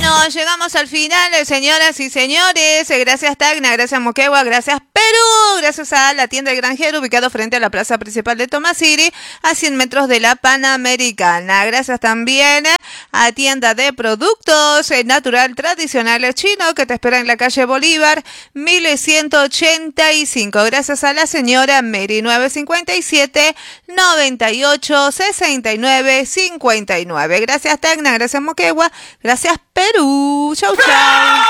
Bueno, llegamos al final, señoras y señores. Gracias Tacna, gracias Moquegua, gracias Perú, gracias a la tienda del Granjero, ubicado frente a la plaza principal de Tomasiri, a 100 metros de la Panamericana. Gracias también a tienda de productos natural tradicional chino, que te espera en la calle Bolívar, 1185. Gracias a la señora Mary, 957 98 69 59. Gracias Tacna, gracias Moquegua, gracias Perú. Chau, chau.